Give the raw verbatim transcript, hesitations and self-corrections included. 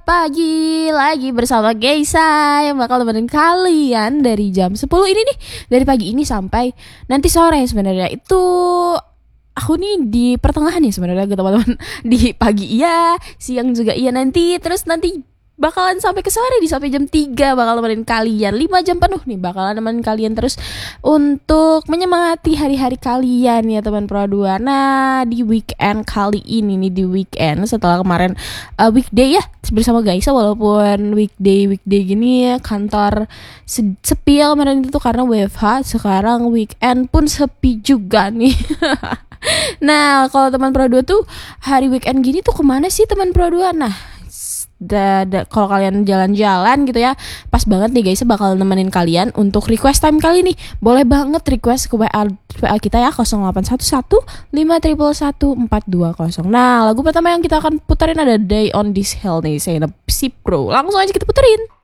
pagi lagi bersama Geisa yang bakal nemenin kalian dari jam sepuluh ini nih. Dari pagi ini sampai nanti sore sebenarnya. Itu aku nih di pertengahan nih sebenarnya teman-teman. Di pagi iya, siang juga iya nanti. Terus nanti bakalan sampai ke sore di sampai jam tiga bakal nemenin kalian lima jam penuh nih bakalan nemenin kalian terus untuk menyemangati hari-hari kalian ya teman Pro dua. Nah, di weekend kali ini nih di weekend setelah kemarin uh, weekday ya bersama Gaisa, walaupun weekday weekday gini ya kantor se- sepi ya kemarin itu karena W F H. Sekarang weekend pun sepi juga nih. Nah, kalau teman Pro dua tuh hari weekend gini tuh kemana sih teman Pro dua? Nah, Da, da, kalau kalian jalan-jalan gitu ya, pas banget nih guys, bakal nemenin kalian untuk request time kali ini. Boleh banget request ke W A, W A kita ya nol delapan satu satu lima satu satu satu empat dua nol. Nah, lagu pertama yang kita akan puterin ada Day on This Hill nih, saya Sip Bro. Langsung aja kita puterin.